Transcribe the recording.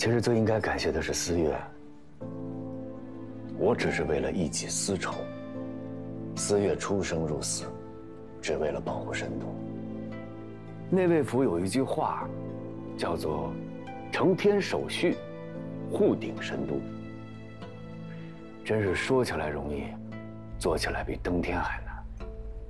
其实最应该感谢的是思月，我只是为了一己私仇。思月出生入死，只为了保护神都。内卫府有一句话，叫做“承天守序，护鼎神都”。真是说起来容易，做起来比登天还难。